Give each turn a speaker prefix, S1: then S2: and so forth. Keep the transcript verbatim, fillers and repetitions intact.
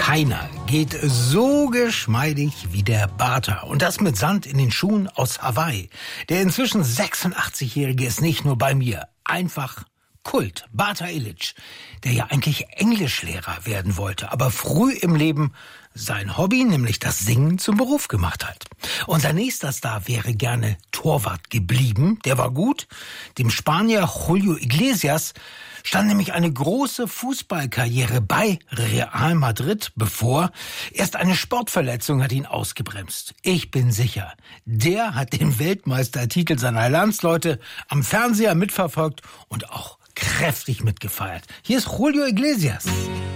S1: Keiner geht so geschmeidig wie der Bata. Und das mit Sand in den Schuhen aus Hawaii. Der inzwischen sechsundachtzigjährige ist nicht nur bei mir. Einfach Kult. Bata Ilić, der ja eigentlich Englischlehrer werden wollte, aber früh im Leben sein Hobby, nämlich das Singen, zum Beruf gemacht hat. Unser nächster Star wäre gerne Torwart geblieben. Der war gut. Dem Spanier Julio Iglesias stand nämlich eine große Fußballkarriere bei Real Madrid bevor. Erst eine Sportverletzung hat ihn ausgebremst. Ich bin sicher, der hat den Weltmeistertitel seiner Landsleute am Fernseher mitverfolgt und auch kräftig mitgefeiert. Hier ist Julio Iglesias.